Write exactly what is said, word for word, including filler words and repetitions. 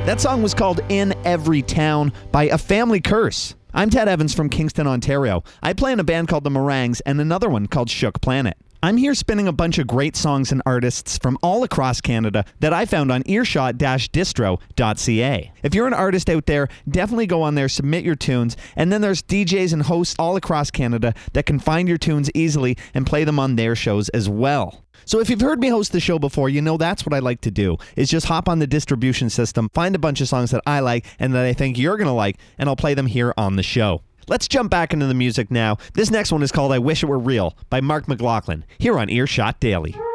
That song was called In Every Town by A Family Curse. I'm Ted Evans from Kingston, Ontario. I play in a band called The Meringues and another one called Shook Planet. I'm here spinning a bunch of great songs and artists from all across Canada that I found on earshot distro dot c a. If you're an artist out there, definitely go on there, submit your tunes, and then there's D Js and hosts all across Canada that can find your tunes easily and play them on their shows as well. So if you've heard me host the show before, you know that's what I like to do, is just hop on the distribution system, find a bunch of songs that I like and that I think you're going to like, and I'll play them here on the show. Let's jump back into the music now. This next one is called I Wish It Were Real by Mark McLaughlin, here on Earshot Daily.